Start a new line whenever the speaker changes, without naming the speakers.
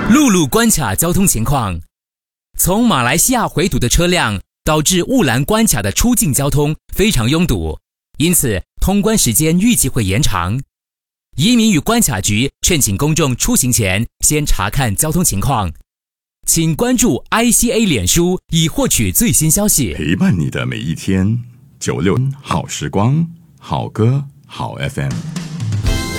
陆路关卡交通情况：从马来西亚回堵的车辆导致雾兰关卡的出境交通非常拥堵，因此通关时间预计会延长。移民与关卡局劝请公众出行前先查看交通情况。请关注 ICA 脸书以获取最新消息。
陪伴你的每一天，96好时光，好歌好 FM。